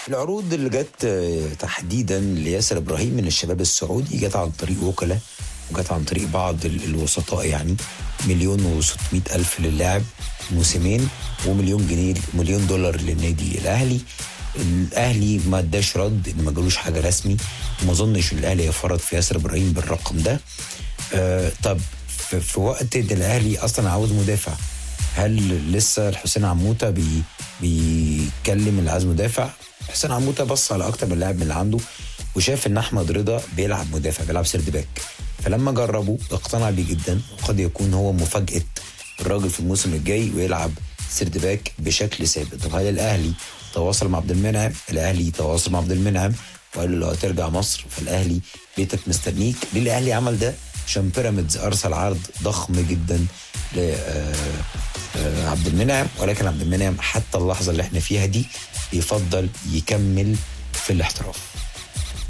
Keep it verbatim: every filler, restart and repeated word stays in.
العروض اللي جت تحديدا لياسر ابراهيم من الشباب السعودي جت عن طريق وكلاء، وجت عن طريق بعض الوسطاء، يعني مليون وستمائة الف للاعب موسمين، ومليون جنيه مليون دولار للنادي الاهلي. الاهلي ما اداش رد، ان ما جالوش حاجه رسمي، وما اظنش الاهلي يفرط في ياسر ابراهيم بالرقم ده. آه طب في, في وقت ان الاهلي اصلا عاوز مدافع، هل لسه الحسين عموته بي بيتكلم اللي عايز مدافع؟ حسين عموته بص على اكتر من لاعب من اللي عنده، وشاف ان احمد رضا بيلعب مدافع، بيلعب سيرد باك، فلما جربه اقتنع بيه جدا، وقد يكون هو مفاجاه الراجل في الموسم الجاي ويلعب سيرد باك بشكل ثابت. طب هل الاهلي تواصل مع عبد المنعم؟ الاهلي تواصل مع عبد المنعم وقال له لو هترجع مصر فالاهلي بيتك مستنيك. ليه الاهلي عمل ده؟ عشان بيراميدز ارسل عرض ضخم جدا لعبد المنعم، ولكن عبد المنعم حتى اللحظه اللي احنا فيها دي بيفضل يكمل في الاحتراف.